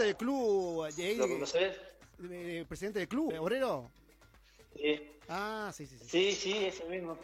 del club, ¿Lo conocés? presidente del club, obrero. Sí. Ah, sí, sí, sí. Sí, ese mismo.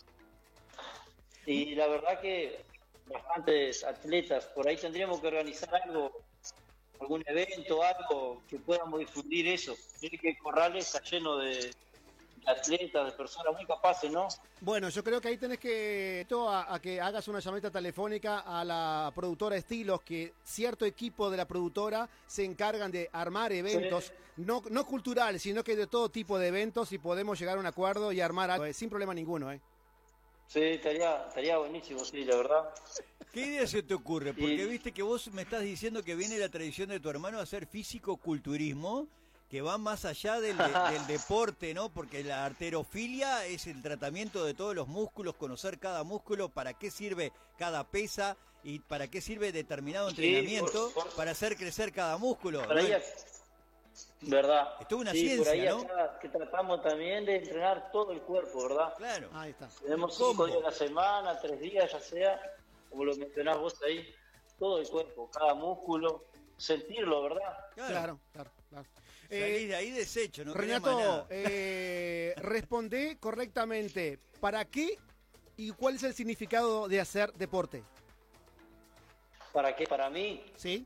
Y la verdad que bastantes atletas, por ahí tendríamos que organizar algo, algún evento, algo que podamos difundir eso. Mire que Corrales está lleno de atletas, de personas muy capaces, ¿no? Bueno, yo creo que ahí tenés que a que hagas una llamadita telefónica a la productora Estilos, que cierto equipo de la productora se encargan de armar eventos, Sí, no culturales, sino que de todo tipo de eventos, y podemos llegar a un acuerdo y armar algo, sin problema ninguno, ¿eh? sí, estaría buenísimo, sí, la verdad. ¿Qué idea se te ocurre? Porque Y viste que vos me estás diciendo que viene la tradición de tu hermano a hacer físico-culturismo, que va más allá del deporte, ¿no? Porque la arterofilia es el tratamiento de todos los músculos, conocer cada músculo, para qué sirve cada pesa y para qué sirve determinado sí, entrenamiento para hacer crecer cada músculo, por ¿no? ahí, ¿verdad? Es toda una Sí, por ahí ciencia, ¿no? acá que tratamos también de entrenar todo el cuerpo, ¿verdad? Claro. Ahí está. Tenemos El 5 combo. días a la semana, 3 días, ya sea, como lo mencionás vos ahí, todo el cuerpo, cada músculo, sentirlo, ¿verdad? Claro, claro, claro. Salís de ahí deshecho, no querés más Renato, nada. responde correctamente. ¿Para qué y cuál es el significado de hacer deporte? ¿Para qué? Para mí, ¿Sí?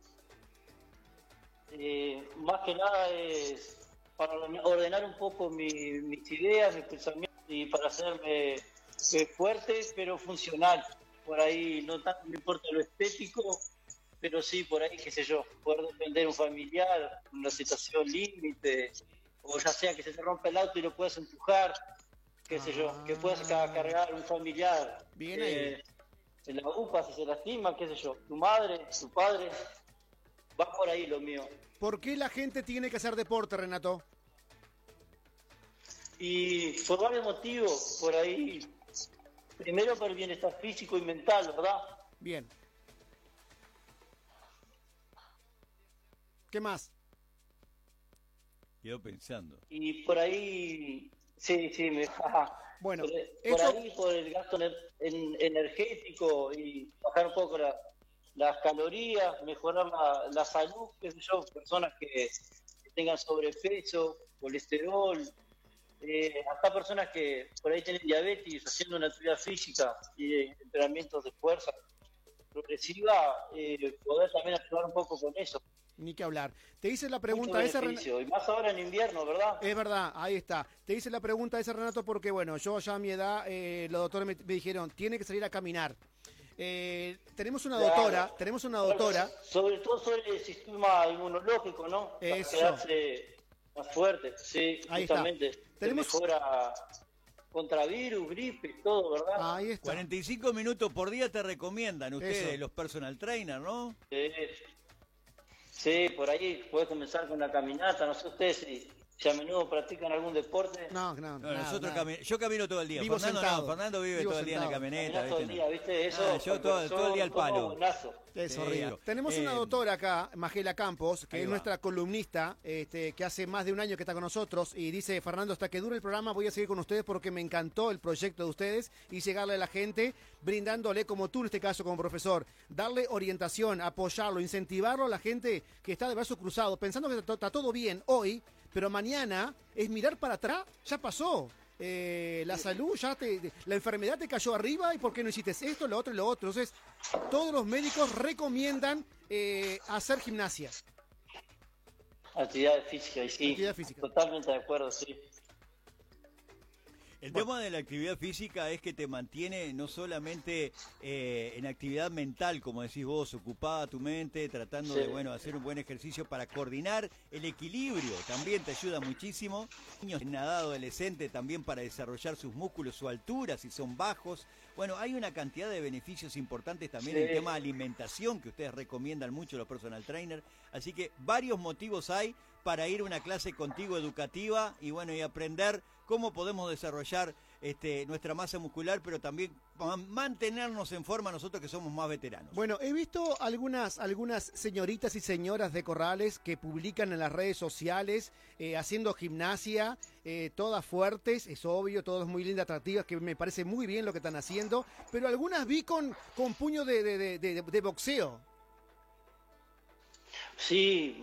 más que nada es para ordenar un poco mis ideas, mis pensamientos y para hacerme fuerte pero funcional. Por ahí no tanto me importa lo estético, pero sí por ahí, qué sé yo, poder defender un familiar, una situación límite, o ya sea que se te rompe el auto y lo puedas empujar, qué sé yo, que puedas cargar un familiar Bien ahí. en la UPA si se lastima, qué sé yo, tu madre, tu padre, va por ahí lo mío. ¿Por qué la gente tiene que hacer deporte, Renato? Y por varios motivos, por ahí, primero por el bienestar físico y mental, ¿verdad? Bien. ¿Qué más? Quedó pensando. Y por ahí, sí, Bueno, por eso... ahí por el gasto energético y bajar un poco las calorías, mejorar la salud, qué sé yo, personas que tengan sobrepeso, colesterol, hasta personas que por ahí tienen diabetes, haciendo una actividad física y entrenamientos de fuerza progresiva, poder también ayudar un poco con eso. Ni que hablar. Te hice la Mucho pregunta esa, beneficio, y más ahora en invierno, ¿verdad? es verdad, ahí está. Te hice la pregunta esa, Renato, porque bueno, yo ya a mi edad, los doctores me dijeron, tiene que salir a caminar. Tenemos una Claro. doctora. Sobre todo sobre el sistema inmunológico, ¿no? Para Eso. quedarse más fuerte, sí, Ahí está. justamente. Se Tenemos- mejora contra virus, gripe, todo, ¿verdad? Ahí está. 45 minutos por día te recomiendan ustedes, Eso. los personal trainer, ¿no? Sí, por ahí puedes comenzar con una caminata, no sé ustedes si a menudo practican algún deporte. No, No, nada, nosotros nada. yo camino todo el día. Vivo Fernando sentado. no, Fernando vive Vivo todo el día en la sentado. camioneta. Caminás todo el ¿viste? día, ¿viste? Eso. Ah, yo todo el día al como palo. buenazo. Es Sí. horrible. Tenemos una doctora acá, Magela Campos, que Ahí es va. nuestra columnista, que hace más de un año que está con nosotros, y dice: Fernando, hasta que dure el programa voy a seguir con ustedes porque me encantó el proyecto de ustedes y llegarle a la gente, brindándole, como tú en este caso como profesor, darle orientación, apoyarlo, incentivarlo a la gente que está de brazos cruzados, pensando que está todo bien hoy, pero mañana es mirar para atrás, ya pasó. La salud, la enfermedad te cayó arriba y por qué no hiciste esto, lo otro y lo otro. Entonces, todos los médicos recomiendan hacer gimnasia. Actividad física, y sí. Actividad física. Totalmente de acuerdo, sí. El tema de la actividad física es que te mantiene no solamente en actividad mental, como decís vos, ocupada tu mente, tratando Sí. de hacer un buen ejercicio para coordinar el equilibrio, también te ayuda muchísimo. Niños en edad adolescente también para desarrollar sus músculos, su altura, si son bajos. Bueno, hay una cantidad de beneficios importantes también Sí. en el tema de alimentación que ustedes recomiendan mucho los personal trainer. Así que varios motivos hay para ir a una clase contigo educativa y y aprender cómo podemos desarrollar nuestra masa muscular, pero también mantenernos en forma nosotros que somos más veteranos. Bueno, he visto algunas señoritas y señoras de Corrales que publican en las redes sociales haciendo gimnasia, todas fuertes, es obvio, todas muy lindas, atractivas, que me parece muy bien lo que están haciendo, pero algunas vi con puño de boxeo. Sí,